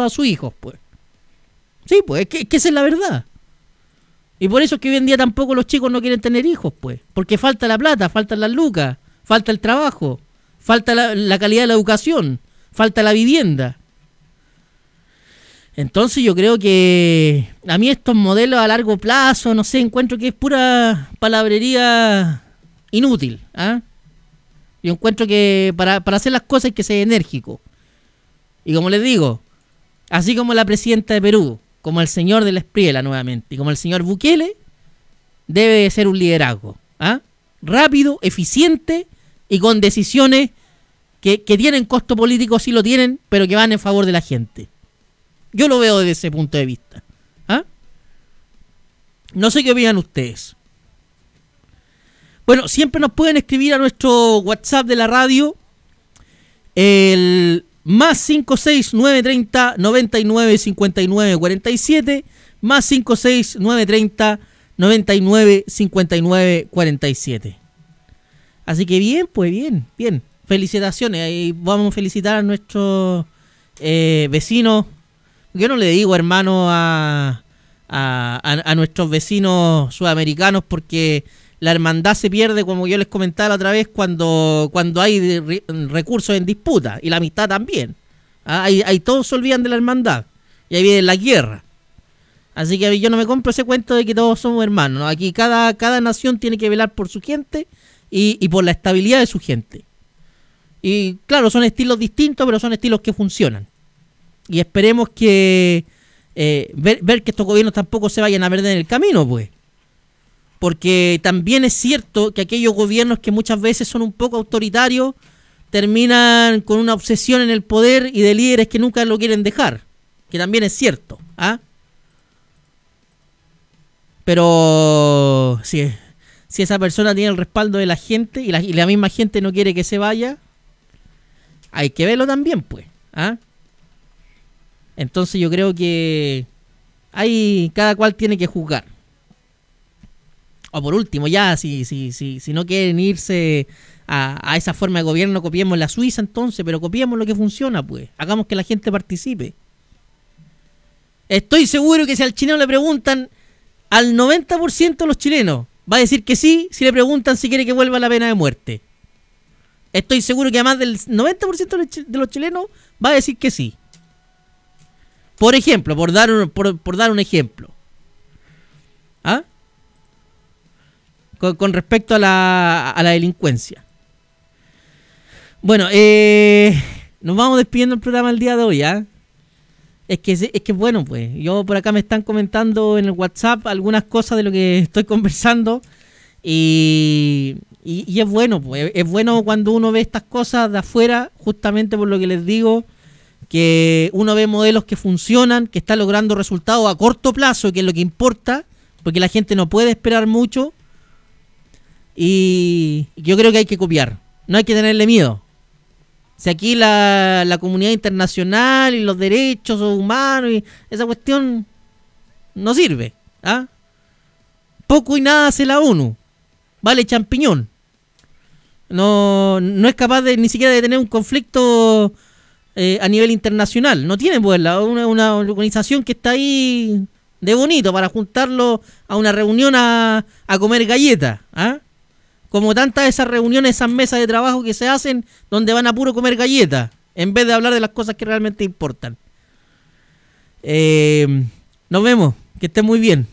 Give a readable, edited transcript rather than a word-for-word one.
a sus hijos, pues. Sí, pues, es que esa es la verdad. Y por eso es que hoy en día tampoco los chicos no quieren tener hijos, pues. Porque falta la plata, faltan las lucas, falta el trabajo, falta la calidad de la educación, falta la vivienda. Entonces yo creo que a mí estos modelos a largo plazo, no sé, encuentro que es pura palabrería inútil. Yo encuentro que para hacer las cosas hay que ser enérgico. Y como les digo, así como la presidenta de Perú, como el señor de la Espriela nuevamente, y como el señor Bukele, debe ser un liderazgo. Rápido, eficiente y con decisiones que tienen costo político, sí lo tienen, pero que van en favor de la gente. Yo lo veo desde ese punto de vista. No sé qué opinan ustedes. Bueno, siempre nos pueden escribir a nuestro WhatsApp de la radio, el más 56930 99 59 47, más 56930 99 59 47. Así que bien, pues bien. Felicitaciones. Ahí vamos a felicitar a nuestros vecinos. Yo no le digo hermano a nuestros vecinos sudamericanos porque la hermandad se pierde, como yo les comentaba la otra vez, cuando hay recursos en disputa, y la amistad también. Ahí todos se olvidan de la hermandad y ahí viene la guerra. Así que yo no me compro ese cuento de que todos somos hermanos, ¿no? Aquí cada nación tiene que velar por su gente y por la estabilidad de su gente. Y claro, son estilos distintos, pero son estilos que funcionan. Y esperemos que ver que estos gobiernos tampoco se vayan a perder en el camino, pues. Porque también es cierto que aquellos gobiernos que muchas veces son un poco autoritarios terminan con una obsesión en el poder y de líderes que nunca lo quieren dejar. Que también es cierto. Pero si esa persona tiene el respaldo de la gente y la misma gente no quiere que se vaya, hay que verlo también, pues. Entonces yo creo que cada cual tiene que juzgar. O por último, ya, si no quieren irse a esa forma de gobierno, copiemos la Suiza entonces, pero copiemos lo que funciona, pues. Hagamos que la gente participe. Estoy seguro que si al chileno le preguntan, al 90% de los chilenos va a decir que sí, si le preguntan si quiere que vuelva la pena de muerte. Estoy seguro que a más del 90% de los chilenos va a decir que sí. Por ejemplo, por dar un ejemplo. Con respecto a la delincuencia. Bueno, nos vamos despidiendo el programa el día de hoy, Es que bueno, pues, yo por acá me están comentando en el WhatsApp algunas cosas de lo que estoy conversando y es bueno, pues, es bueno cuando uno ve estas cosas de afuera, justamente por lo que les digo, que uno ve modelos que funcionan, que están logrando resultados a corto plazo, que es lo que importa, porque la gente no puede esperar mucho. Y yo creo que hay que copiar, no hay que tenerle miedo. Si aquí la comunidad internacional y los derechos humanos y esa cuestión no sirve, poco y nada hace la ONU, vale champiñón. No es capaz ni siquiera de tener un conflicto a nivel internacional. No tiene pues una organización que está ahí de bonito para juntarlo a una reunión a comer galletas, como tantas de esas reuniones, esas mesas de trabajo que se hacen donde van a puro comer galletas en vez de hablar de las cosas que realmente importan. Nos vemos, que estén muy bien.